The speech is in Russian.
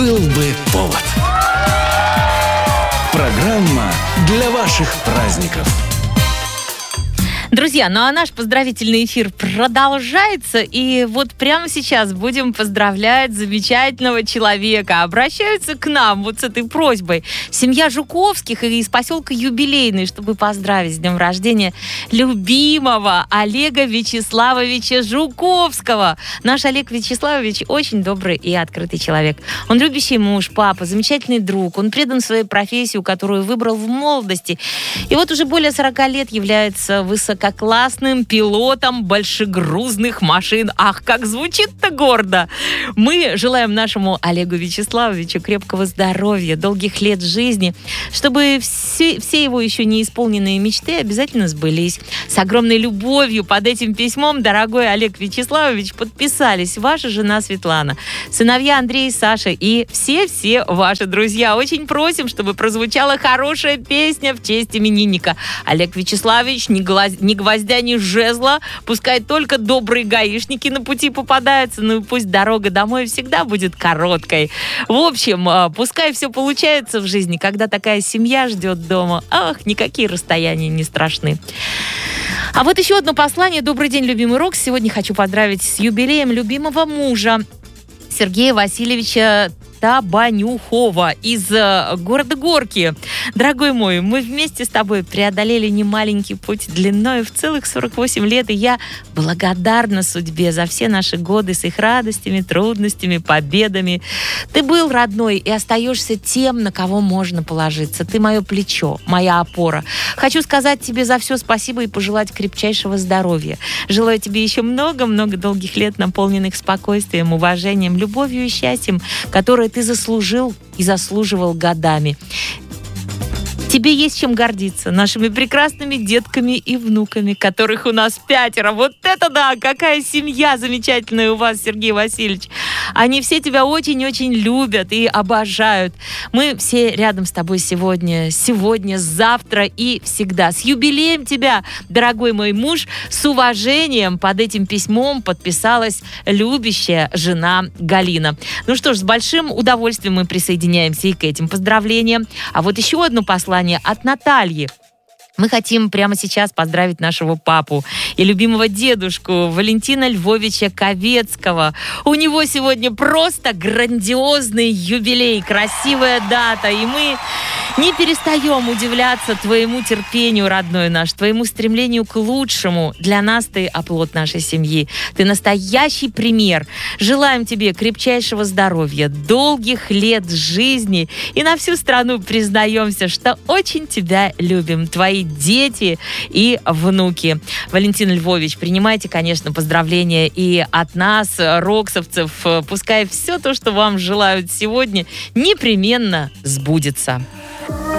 Был бы повод. Программа для ваших праздников. Друзья, ну а наш поздравительный эфир продолжается, и вот прямо сейчас будем поздравлять замечательного человека. Обращаются к нам вот с этой просьбой семья Жуковских из поселка Юбилейный, чтобы поздравить с днем рождения любимого Олега Вячеславовича Жуковского. Наш Олег Вячеславович очень добрый и открытый человек. Он любящий муж, папа, замечательный друг. Он предан своей профессии, которую выбрал в молодости. И вот уже более 40 лет является высококлассным пилотом большегрузных машин. Ах, как звучит-то гордо! Мы желаем нашему Олегу Вячеславовичу крепкого здоровья, долгих лет жизни, чтобы все его еще не исполненные мечты обязательно сбылись. С огромной любовью под этим письмом, дорогой Олег Вячеславович, подписались ваша жена Светлана, сыновья Андрей и Саша и все ваши друзья. Очень просим, чтобы прозвучала хорошая песня в честь именинника. Олег Вячеславович, ни гвоздя, ни жезла, пускай только добрые гаишники на пути попадаются, ну и пусть дорога домой всегда будет короткой. В общем, пускай все получается в жизни, когда такая семья ждет дома. Ах, никакие расстояния не страшны. А вот еще одно послание. Добрый день, любимый Рокс. Сегодня хочу поздравить с юбилеем любимого мужа Сергея Васильевича Табанюхова из города Горки. Дорогой мой, мы вместе с тобой преодолели немаленький путь длиной в целых 48 лет, и я благодарна судьбе за все наши годы с их радостями, трудностями, победами. Ты был родной и остаешься тем, на кого можно положиться. Ты мое плечо, моя опора. Хочу сказать тебе за все спасибо и пожелать крепчайшего здоровья. Желаю тебе еще много-много долгих лет, наполненных спокойствием, уважением, любовью и счастьем, которое ты заслужил и заслуживал годами. Тебе есть чем гордиться нашими прекрасными детками и внуками, которых у нас 5. Вот это да! Какая семья замечательная у вас, Сергей Васильевич! Они все тебя очень-очень любят и обожают. Мы все рядом с тобой сегодня, завтра и всегда. С юбилеем тебя, дорогой мой муж! С уважением под этим письмом подписалась любящая жена Галина. Ну что ж, с большим удовольствием мы присоединяемся и к этим поздравлениям. А вот еще одно послание от Натальи. Мы хотим прямо сейчас поздравить нашего папу и любимого дедушку Валентина Львовича Ковецкого. У него сегодня просто грандиозный юбилей, красивая дата, и мы не перестаем удивляться твоему терпению, родной наш, твоему стремлению к лучшему. Для нас ты оплот нашей семьи. Ты настоящий пример. Желаем тебе крепчайшего здоровья, долгих лет жизни, и на всю страну признаемся, что очень тебя любим. Твои дети и внуки. Валентин Львович, принимайте, конечно, поздравления и от нас, роксовцев. Пускай все то, что вам желают сегодня, непременно сбудется.